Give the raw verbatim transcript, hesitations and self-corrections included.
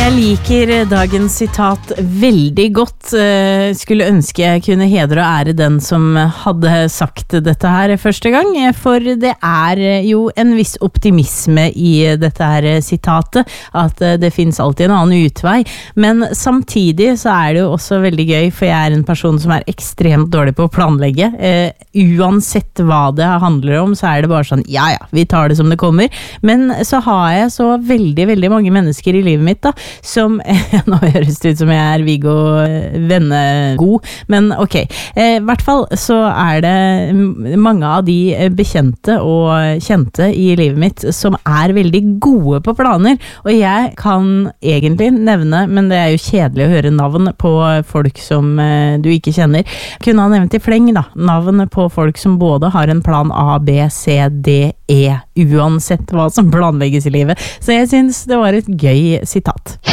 Jeg liker dagens sitat veldig godt. Skulle ønske jeg kunne hedre og ære den som hadde sagt dette her første gang, for det er jo en viss optimisme i dette her sitatet, at det finnes alltid en annen utvei, men samtidig så er det jo også veldig gøy, for jeg er en person som er ekstremt dårlig på å planlegge. Uansett hva det handler om, så er det bare sånn, ja ja, vi tar det som det kommer, men så har jeg så veldig, veldig mange mennesker i livet mitt da, som, nå høres det ut som jeg er Viggo vennegod, men ok, i hvert fall så er det mange av de bekjente og kjente i livet mitt som er veldig gode på planer, og jeg kan egentlig nevne, men det er jo kjedelig å høre navn på folk som du ikke kjenner, kunne ha nevnt i fleng da, navn på folk som både har en plan A, B, C, D, E, uansett hva som planlegges i livet, så jeg synes det var et gøy sitat.